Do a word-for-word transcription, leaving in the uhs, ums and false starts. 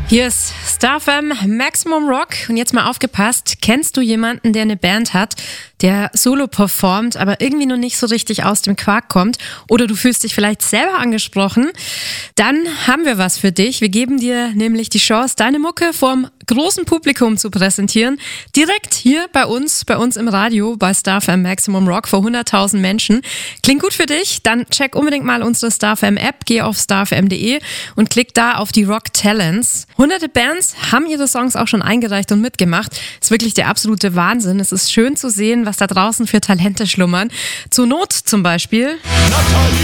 Hier ist Star F M Maximum Rock und jetzt mal aufgepasst, kennst du jemanden, der eine Band hat, der solo performt, aber irgendwie noch nicht so richtig aus dem Quark kommt oder du fühlst dich vielleicht selber angesprochen? Dann haben wir was für dich. Wir geben dir nämlich die Chance, deine Mucke vorm großen Publikum zu präsentieren. Direkt hier bei uns, bei uns im Radio, bei Star F M Maximum Rock vor hunderttausend Menschen. Klingt gut für dich? Dann check unbedingt mal unsere Star F M App, geh auf star f m punkt d e und klick da auf die Rock Talents. Hunderte Bands haben ihre Songs auch schon eingereicht und mitgemacht. Ist wirklich der absolute Wahnsinn. Es ist schön zu sehen, was da draußen für Talente schlummern. Zur Not zum Beispiel